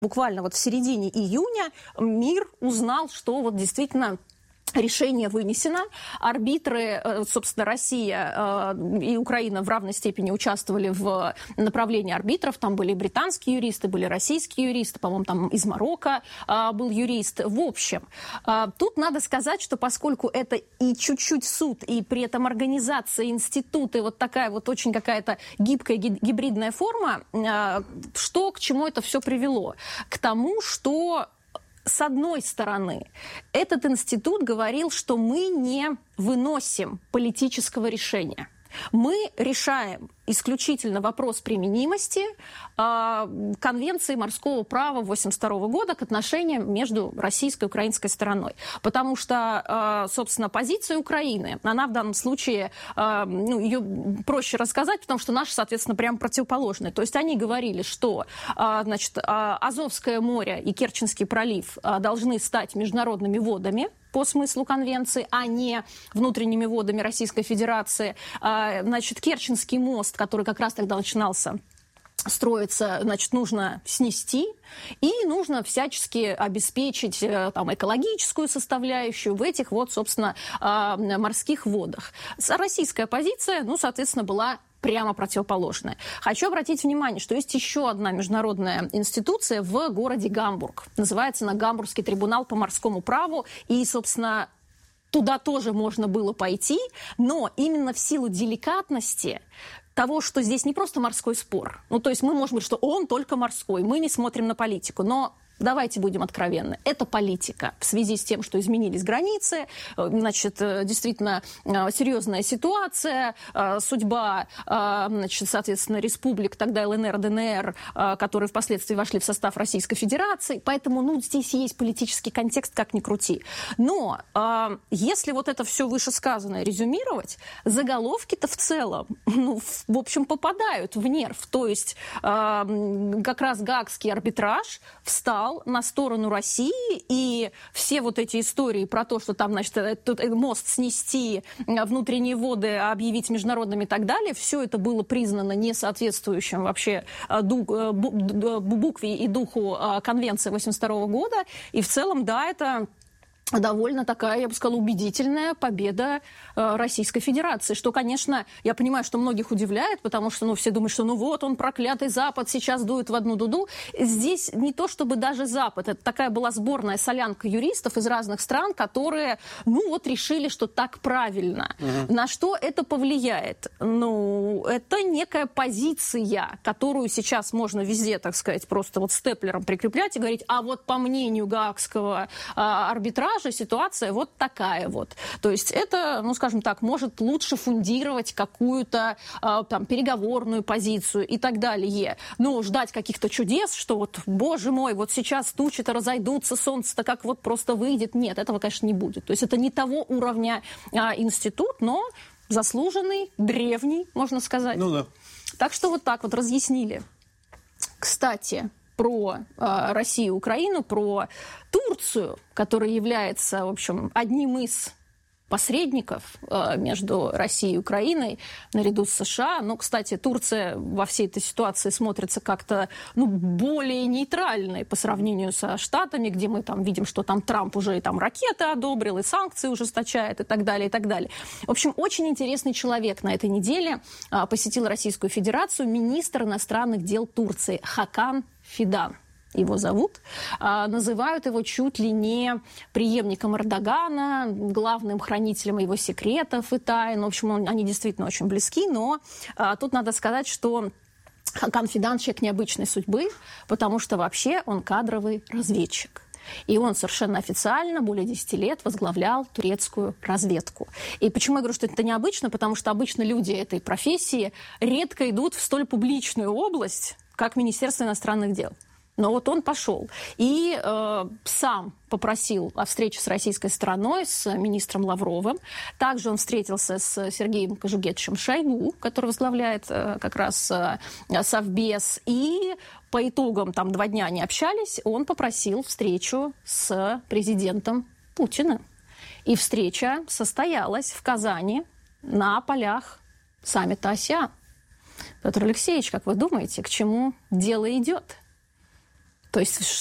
Буквально вот в середине июня мир узнал, что вот действительно решение вынесено. Арбитры, собственно, Россия и Украина в равной степени участвовали в направлении арбитров. Там были британские юристы, были российские юристы, по-моему, там из Марокко был юрист. В общем, тут надо сказать, что поскольку это и чуть-чуть суд, и при этом организация, институты, вот такая вот очень какая-то гибкая гибридная форма, что к чему это все привело? К тому, что с одной стороны, этот институт говорил, что мы не выносим политического решения. Мы решаем исключительно вопрос применимости Конвенции морского права 1982 года к отношениям между российской и украинской стороной. Потому что, собственно, позиция Украины, она в данном случае, ее проще рассказать, потому что наша, соответственно, прямо противоположная. То есть они говорили, что, значит, Азовское море и Керченский пролив должны стать международными водами по смыслу конвенции, а не внутренними водами Российской Федерации. Значит, Керченский мост, который как раз тогда начинался строиться, значит, нужно снести, и нужно всячески обеспечить там экологическую составляющую в этих вот, собственно, морских водах. Российская позиция, соответственно, была прямо противоположная. Хочу обратить внимание, что есть еще одна международная институция в городе Гамбург. Называется она Гамбургский трибунал по морскому праву. И, собственно, туда тоже можно было пойти, но именно в силу деликатности того, что здесь не просто морской спор. То есть мы можем говорить, что он только морской, мы не смотрим на политику, но давайте будем откровенны. Это политика в связи с тем, что изменились границы, значит, действительно серьезная ситуация, судьба, значит, соответственно, республик, тогда ЛНР, ДНР, которые впоследствии вошли в состав Российской Федерации. Поэтому, здесь есть политический контекст, как ни крути. Но если вот это все вышесказанное резюмировать, заголовки-то в целом, в общем, попадают в нерв. То есть как раз Гаагский арбитраж встал на сторону России, и все вот эти истории про то, что там, значит, мост снести, внутренние воды объявить международными и так далее, все это было признано несоответствующим вообще букве и духу Конвенции 1982 года. И в целом, да, это довольно такая, я бы сказала, убедительная победа Российской Федерации, что, конечно, я понимаю, что многих удивляет, потому что, все думают, что, вот он, проклятый Запад, сейчас дует в одну дуду. Здесь не то, чтобы даже Запад, это такая была сборная солянка юристов из разных стран, которые, решили, что так правильно. На что это повлияет? Это некая позиция, которую сейчас можно везде, так сказать, просто вот степлером прикреплять и говорить, а вот по мнению Гаагского арбитража ситуация вот такая вот. То есть это, скажем так, может лучше фундировать какую-то там переговорную позицию и так далее. Ждать каких-то чудес, что вот, боже мой, вот сейчас тучи-то разойдутся, солнце-то как вот просто выйдет. Нет, этого, конечно, не будет. То есть это не того уровня институт, но заслуженный, древний, можно сказать. Да. Так что вот так вот разъяснили. Кстати, про Россию и Украину, про Турцию, которая является, в общем, одним из посредников между Россией и Украиной наряду с США. Кстати, Турция во всей этой ситуации смотрится как-то более нейтральной по сравнению со Штатами, где мы там видим, что там Трамп уже и там ракеты одобрил, и санкции ужесточает, и так далее, и так далее. В общем, очень интересный человек на этой неделе посетил Российскую Федерацию, министр иностранных дел Турции Хакан Фидан. Его зовут. Называют его чуть ли не преемником Эрдогана, главным хранителем его секретов и тайн. В общем, они действительно очень близки, но тут надо сказать, что Хакан Фидан человек необычной судьбы, потому что вообще он кадровый разведчик. И он совершенно официально более 10 лет возглавлял турецкую разведку. И почему я говорю, что это необычно? Потому что обычно люди этой профессии редко идут в столь публичную область, как Министерство иностранных дел. Но вот он пошел и сам попросил о встрече с российской стороной, с министром Лавровым. Также он встретился с Сергеем Кожугетовичем Шойгу, который возглавляет как раз Совбез. И по итогам 2 дня они общались, он попросил встречу с президентом Путиным. И встреча состоялась в Казани на полях саммита АСЕАН. Петр Алексеевич, как вы думаете, к чему дело идет? То есть